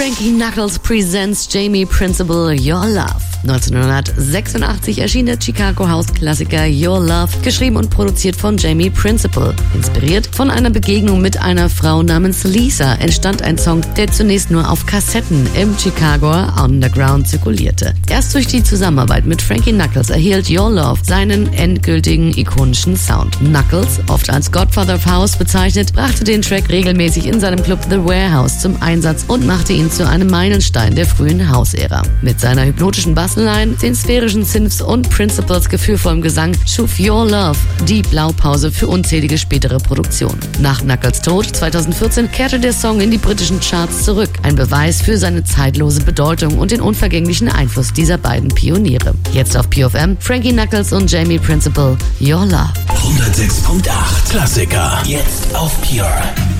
Frankie Knuckles presents Jamie Principle Your Love. 1986 erschien der Chicago House-Klassiker Your Love, geschrieben und produziert von Jamie Principle. Inspiriert von einer Begegnung mit einer Frau namens Lisa entstand ein Song, der zunächst nur auf Kassetten im Chicagoer Underground zirkulierte. Erst durch die Zusammenarbeit mit Frankie Knuckles erhielt Your Love seinen endgültigen ikonischen Sound. Knuckles, oft als Godfather of House bezeichnet, brachte den Track regelmäßig in seinem Club The Warehouse zum Einsatz und machte ihn zu einem Meilenstein der frühen House-Ära. Mit seiner hypnotischen Bassline, den sphärischen Synths und Principles gefühlvollem Gesang schuf Your Love die Blaupause für unzählige spätere Produktionen. Nach Knuckles Tod 2014 kehrte der Song in die britischen Charts zurück, ein Beweis für seine zeitlose Bedeutung und den unvergänglichen Einfluss dieser beiden Pioniere. Jetzt auf PFM, Frankie Knuckles und Jamie Principle, Your Love. 106.8 Klassiker, jetzt auf Pure.